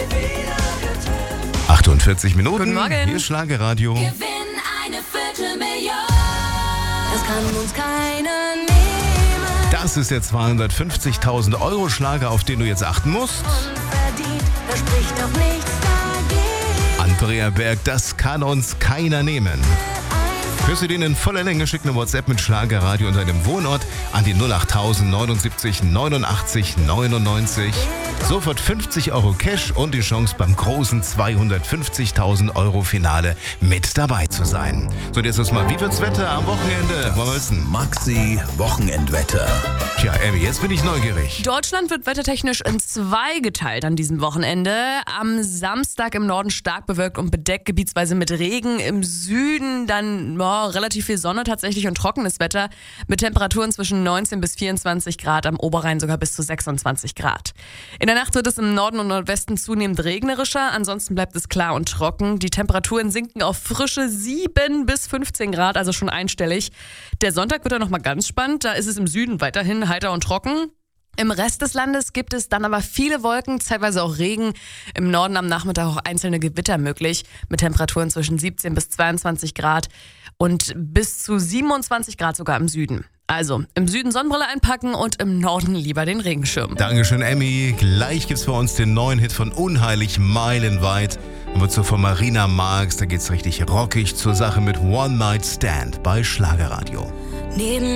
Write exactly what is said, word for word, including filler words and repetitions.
achtundvierzig Minuten. Guten Morgen. Hier ist Schlagerradio. Gewinn eine Viertelmillion. Das kann uns keiner nehmen. Das ist der zweihundertfünfzigtausend Euro Schlager, auf den du jetzt achten musst. Unverdient, da spricht doch nichts dagegen. Andrea Berg, das kann uns keiner nehmen. Hörst du den in voller Länge, schick eine WhatsApp mit Schlagerradio unter deinem Wohnort an die null acht tausend neunundsiebzig neunundachtzig neunundneunzig. Sofort fünfzig Euro Cash und die Chance beim großen zweihundertfünfzigtausend Euro Finale mit dabei zu sein. So, jetzt ist mal, wie wird's Wetter am Wochenende? Wollen wir wissen? Maxi Wochenendwetter. Tja, Abby, jetzt bin ich neugierig. Deutschland wird wettertechnisch in zwei geteilt an diesem Wochenende. Am Samstag im Norden stark bewölkt und bedeckt, gebietsweise mit Regen. Im Süden dann oh, relativ viel Sonne tatsächlich und trockenes Wetter mit Temperaturen zwischen neunzehn bis vierundzwanzig Grad, am Oberrhein sogar bis zu sechsundzwanzig Grad. In der Nacht wird es im Norden und Nordwesten zunehmend regnerischer, ansonsten bleibt es klar und trocken. Die Temperaturen sinken auf frische sieben bis fünfzehn Grad, also schon einstellig. Der Sonntag wird dann nochmal ganz spannend, da ist es im Süden weiterhin heiter und trocken. Im Rest des Landes gibt es dann aber viele Wolken, zeitweise auch Regen. Im Norden am Nachmittag auch einzelne Gewitter möglich, mit Temperaturen zwischen siebzehn bis zweiundzwanzig Grad und bis zu siebenundzwanzig Grad sogar im Süden. Also, im Süden Sonnenbrille einpacken und im Norden lieber den Regenschirm. Dankeschön, Emmy. Gleich gibt's bei uns den neuen Hit von Unheilig, Meilenweit. Und wird so von Marina Marx, da geht's richtig rockig zur Sache mit One Night Stand bei Schlagerradio. Neben